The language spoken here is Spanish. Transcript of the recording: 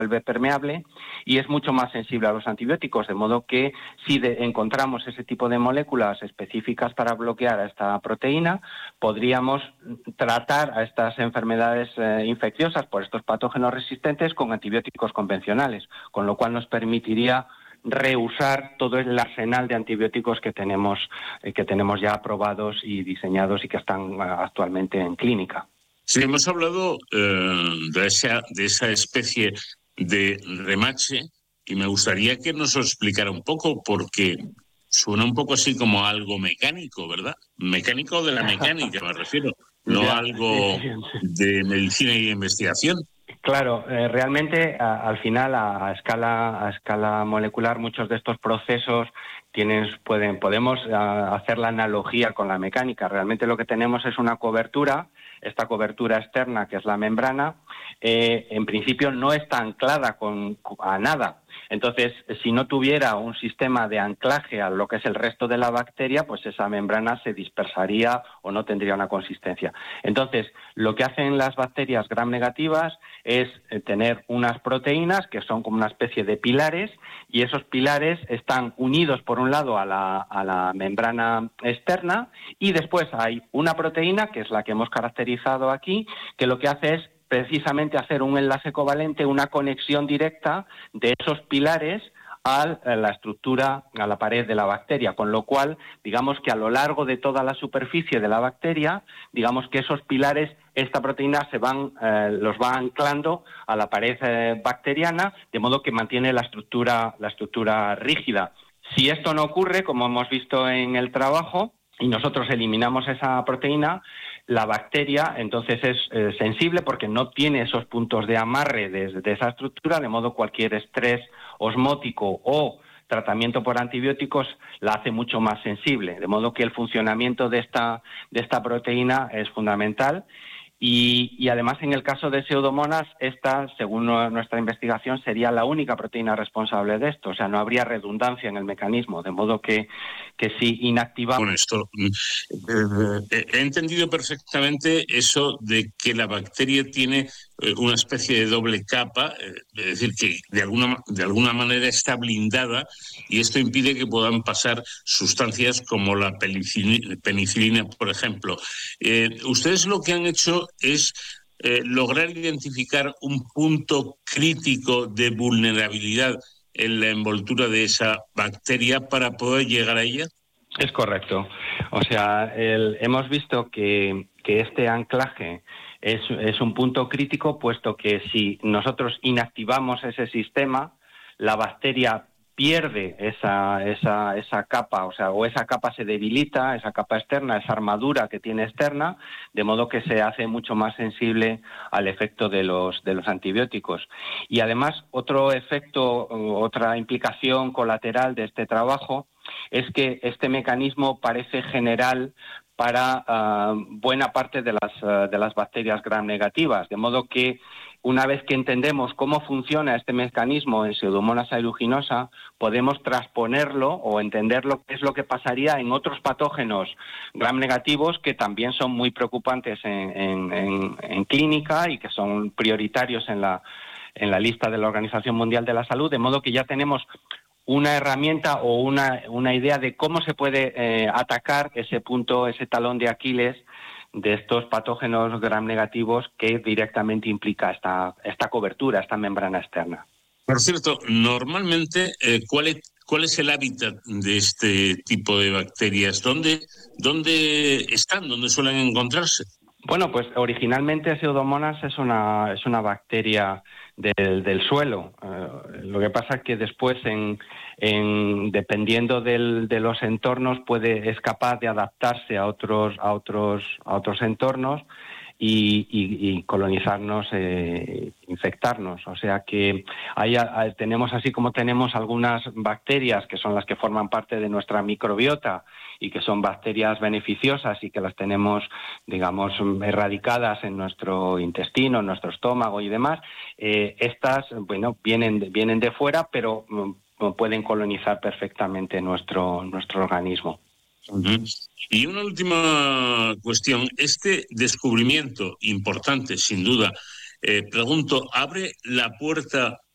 vuelve permeable y es mucho más sensible a los antibióticos, de modo que si encontramos ese tipo de moléculas específicas para bloquear a esta proteína, podríamos tratar a estas enfermedades infecciosas por estos patógenos resistentes con antibióticos convencionales, con lo cual nos permitiría reusar todo el arsenal de antibióticos que tenemos ya aprobados y diseñados y que están actualmente en clínica. Sí, hemos hablado de esa especie de remache y me gustaría que nos lo explicara un poco porque suena un poco así como algo mecánico, ¿verdad? Mecánico de la mecánica, me refiero, no Ya, algo sí. de medicina y investigación. Claro, realmente al final a escala molecular muchos de estos procesos podemos hacer la analogía con la mecánica. Realmente lo que tenemos es una cobertura, esta cobertura externa que es la membrana, en principio no está anclada a nada. Entonces, si no tuviera un sistema de anclaje a lo que es el resto de la bacteria, pues esa membrana se dispersaría o no tendría una consistencia. Entonces, lo que hacen las bacterias gram negativas es tener unas proteínas que son como una especie de pilares y esos pilares están unidos por un lado a la membrana externa y después hay una proteína, que es la que hemos caracterizado aquí, que lo que hace es precisamente hacer un enlace covalente, una conexión directa de esos pilares a la estructura, a la pared de la bacteria, con lo cual, digamos que a lo largo de toda la superficie de la bacteria, digamos que esos pilares, esta proteína los va anclando a la pared bacteriana, de modo que mantiene la estructura rígida. Si esto no ocurre, como hemos visto en el trabajo, y nosotros eliminamos esa proteína, la bacteria entonces es sensible porque no tiene esos puntos de amarre de esa estructura, de modo cualquier estrés osmótico o tratamiento por antibióticos la hace mucho más sensible, de modo que el funcionamiento de esta proteína es fundamental. Y además, en el caso de Pseudomonas, esta, según nuestra investigación, sería la única proteína responsable de esto. O sea, no habría redundancia en el mecanismo, de modo que si inactivamos... Con esto, he entendido perfectamente eso de que la bacteria tiene una especie de doble capa, es decir, que de alguna manera está blindada y esto impide que puedan pasar sustancias como la penicilina, por ejemplo. Ustedes lo que han hecho es lograr identificar un punto crítico de vulnerabilidad en la envoltura de esa bacteria para poder llegar a ella. Es correcto. O sea, hemos visto que este anclaje es un punto crítico, puesto que si nosotros inactivamos ese sistema, la bacteria pierde esa capa, o esa capa se debilita, esa capa externa, esa armadura que tiene externa, de modo que se hace mucho más sensible al efecto de los antibióticos. Y además, otro efecto, otra implicación colateral de este trabajo es que este mecanismo parece general para buena parte de las bacterias gram negativas, de modo que una vez que entendemos cómo funciona este mecanismo en Pseudomonas aeruginosa, podemos transponerlo o entender qué es lo que pasaría en otros patógenos gram negativos que también son muy preocupantes en clínica y que son prioritarios en la lista de la Organización Mundial de la Salud, de modo que ya tenemos una herramienta o una idea de cómo se puede atacar ese punto, ese talón de Aquiles de estos patógenos gram negativos que directamente implica esta cobertura, esta membrana externa. Por cierto, normalmente, ¿cuál es el hábitat de este tipo de bacterias? ¿Dónde están? ¿Dónde suelen encontrarse? Bueno, pues originalmente Pseudomonas es una bacteria del suelo. Lo que pasa es que después, dependiendo de los entornos, es capaz de adaptarse a otros entornos y colonizarnos, infectarnos. O sea que tenemos, así como tenemos algunas bacterias que son las que forman parte de nuestra microbiota y que son bacterias beneficiosas y que las tenemos, digamos, erradicadas en nuestro intestino, en nuestro estómago y demás, estas, bueno, vienen de fuera, pero pueden colonizar perfectamente nuestro organismo. Uh-huh. Y una última cuestión. Este descubrimiento importante, sin duda, pregunto, ¿abre la puerta